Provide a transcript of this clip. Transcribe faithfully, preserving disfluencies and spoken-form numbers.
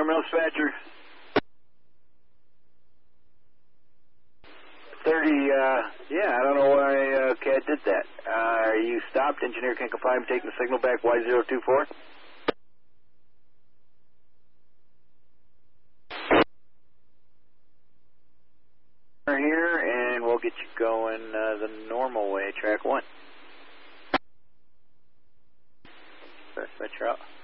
Mill Dispatcher. thirty, uh, yeah, I don't know why uh, C A D did that. Uh, are you stopped? Engineer can't comply. I'm taking the signal back, Y zero two four. We're here, and we'll get you going uh, the normal way, track one. Dispatcher out.